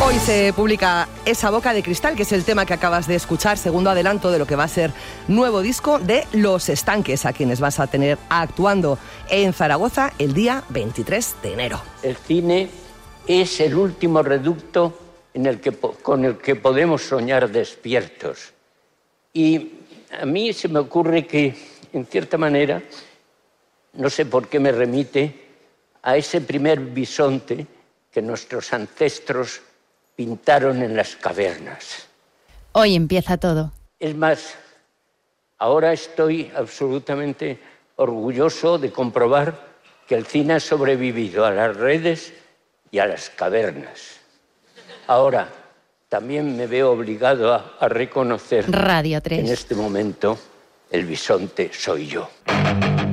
Hoy se publica Esa boca de cristal, que es el tema que acabas de escuchar, segundo adelanto de lo que va a ser nuevo disco de Los Estanques, a quienes vas a tener actuando en Zaragoza el día 23 de enero. El cine es el último reducto con el que podemos soñar despiertos. Y a mí se me ocurre que, en cierta manera, no sé por qué me remite a ese primer bisonte que nuestros ancestros pintaron en las cavernas. Hoy empieza todo. Es más, ahora estoy absolutamente orgulloso de comprobar que el cine ha sobrevivido a las redes y a las cavernas. Ahora, también me veo obligado a reconocer Radio 3. que en este momento el bisonte soy yo.